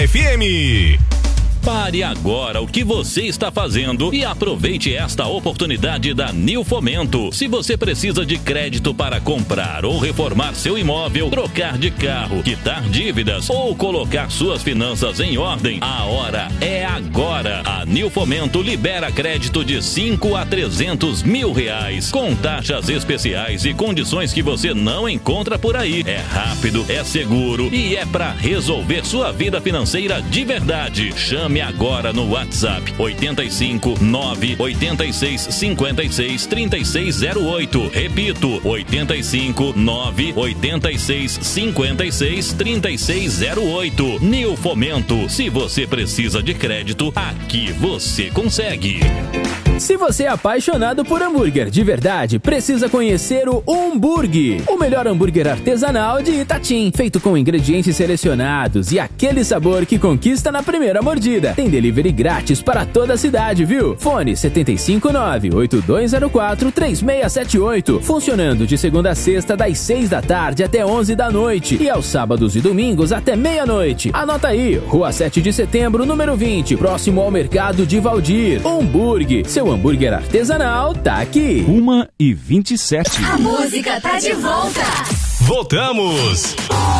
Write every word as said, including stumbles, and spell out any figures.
F M. Pare agora o que você está fazendo e aproveite esta oportunidade da Nil Fomento. Se você precisa de crédito para comprar ou reformar seu imóvel, trocar de carro, quitar dívidas ou colocar suas finanças em ordem, a hora é agora. A Nil Fomento libera crédito de cinco a trezentos mil reais, com taxas especiais e condições que você não encontra por aí. É rápido, é seguro e é para resolver sua vida financeira de verdade. Chame agora no WhatsApp oito cinco nove oito seis cinco seis três seis zero oito. Repito, oito cinco nove oito seis cinco seis três seis zero oito. Nil Fomento. Se você precisa de crédito, aqui você consegue. Se você é apaixonado por hambúrguer de verdade, precisa conhecer o Umburg, o melhor hambúrguer artesanal de Itatim, feito com ingredientes selecionados e aquele sabor que conquista na primeira mordida. Tem delivery grátis para toda a cidade, viu? Fone sete cinco nove oito dois zero quatro três seis sete oito, funcionando de segunda a sexta das seis da tarde até onze da noite e aos sábados e domingos até meia-noite. Anota aí, Rua sete de Setembro, número vinte, próximo ao Mercado de Valdir. Umburg, seu hambúrguer artesanal tá aqui. uma e vinte e sete. A música tá de volta. Voltamos.